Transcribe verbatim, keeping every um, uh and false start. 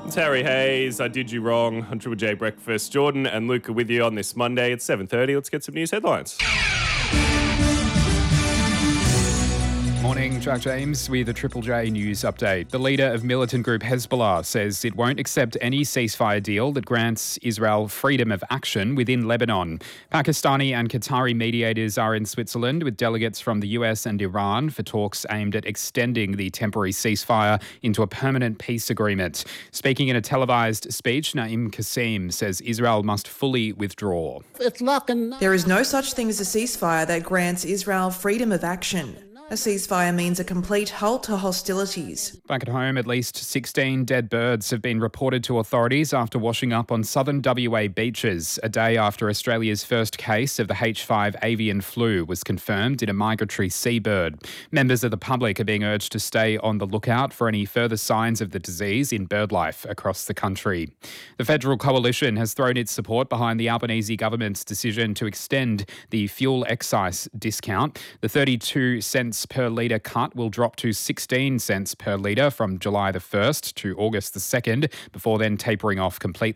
It's Harry Hayes. I did you wrong on Triple J Breakfast. Jordan and Luke are with you on this Monday at seven thirty. Let's get some news headlines. Morning, Jack James with a Triple J news update. The leader of militant group Hezbollah says it won't accept any ceasefire deal that grants Israel freedom of action within Lebanon. Pakistani and Qatari mediators are in Switzerland with delegates from the U S and Iran for talks aimed at extending the temporary ceasefire into a permanent peace agreement. Speaking in a televised speech, Naim Qassem says Israel must fully withdraw. There is no such thing as a ceasefire that grants Israel freedom of action. A ceasefire means a complete halt to hostilities. Back at home, at least sixteen dead birds have been reported to authorities after washing up on southern W A beaches, a day after Australia's first case of the H five avian flu was confirmed in a migratory seabird. Members of the public are being urged to stay on the lookout for any further signs of the disease in bird life across the country. The Federal Coalition has thrown its support behind the Albanese government's decision to extend the fuel excise discount. The thirty-two cents per litre cut will drop to sixteen cents per litre from July the first to August the second, before then tapering off completely